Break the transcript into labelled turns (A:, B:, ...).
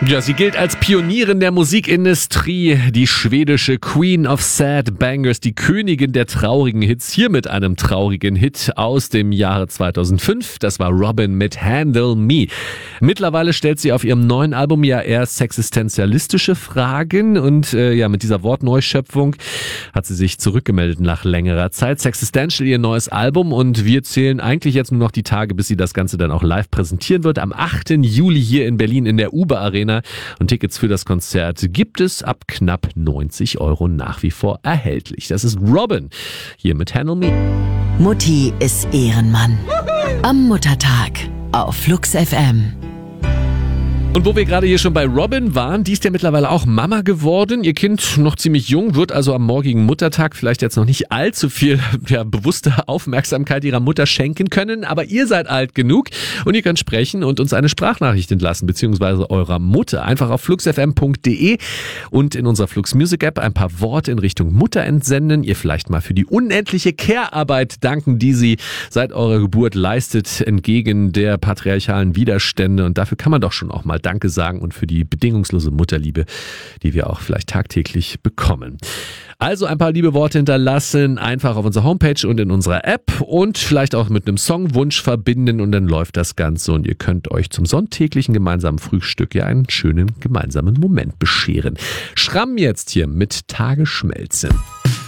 A: Ja, sie gilt als Pionierin der Musikindustrie, die schwedische Queen of Sad Bangers, die Königin der traurigen Hits, hier mit einem traurigen Hit aus dem Jahre 2005. Das war Robyn mit Handle Me. Mittlerweile stellt sie auf ihrem neuen Album ja eher sexistenzialistische Fragen und mit dieser Wortneuschöpfung hat sie sich zurückgemeldet nach längerer Zeit. Sexistential, ihr neues Album, und wir zählen eigentlich jetzt nur noch die Tage, bis sie das Ganze dann auch live präsentieren wird. Am 8. Juli hier in Berlin in der Uber Arena. Und Tickets für das Konzert gibt es ab knapp 90 € nach wie vor erhältlich. Das ist Robyn hier mit Handle Me.
B: Mutti ist Ehrenmann. Am Muttertag auf Flux FM.
A: Und wo wir gerade hier schon bei Robyn waren, die ist ja mittlerweile auch Mama geworden. Ihr Kind noch ziemlich jung, wird also am morgigen Muttertag vielleicht jetzt noch nicht allzu viel bewusste Aufmerksamkeit ihrer Mutter schenken können. Aber ihr seid alt genug und ihr könnt sprechen und uns eine Sprachnachricht entlassen, beziehungsweise eurer Mutter. Einfach auf fluxfm.de und in unserer Flux Music App ein paar Worte in Richtung Mutter entsenden. Ihr vielleicht mal für die unendliche Care-Arbeit danken, die sie seit eurer Geburt leistet, entgegen der patriarchalen Widerstände. Und dafür kann man doch schon auch mal Danke sagen und für die bedingungslose Mutterliebe, die wir auch vielleicht tagtäglich bekommen. Also ein paar liebe Worte hinterlassen, einfach auf unserer Homepage und in unserer App und vielleicht auch mit einem Songwunsch verbinden und dann läuft das Ganze und ihr könnt euch zum sonntäglichen gemeinsamen Frühstück ja einen schönen gemeinsamen Moment bescheren. Schramm jetzt hier mit Tagesschmelze.